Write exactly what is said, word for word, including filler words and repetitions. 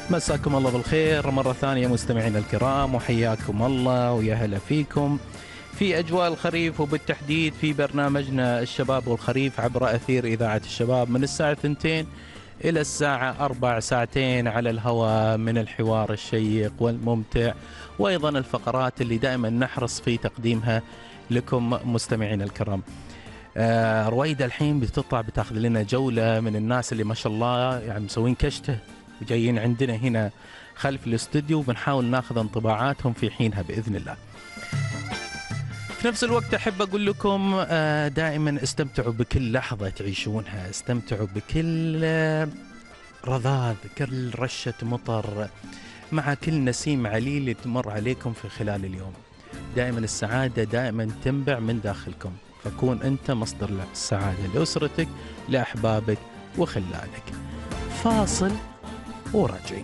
مساكم الله بالخير مرة ثانية مستمعينا الكرام، وحياكم الله ويا هلا فيكم في أجواء الخريف، وبالتحديد في برنامجنا الشباب والخريف عبر أثير إذاعة الشباب من الساعة اثنتين إلى الساعة أربع، ساعتين على الهواء من الحوار الشيق والممتع، وأيضا الفقرات اللي دائما نحرص في تقديمها لكم مستمعينا الكرام. آه رويدة الحين بتطلع بتاخذ لنا جولة من الناس اللي ما شاء الله يعني مسوين كشته وجايين عندنا هنا خلف الاستوديو، وبنحاول ناخذ انطباعاتهم في حينها بإذن الله. في نفس الوقت أحب أقول لكم آه دائما استمتعوا بكل لحظة تعيشونها، استمتعوا بكل آه رذاذ، كل رشة مطر، مع كل نسيم عليل تمر عليكم في خلال اليوم. دائما السعادة دائما تنبع من داخلكم، فكون أنت مصدر السعادة لأسرتك لأحبابك وخلانك. فاصل وراجعين.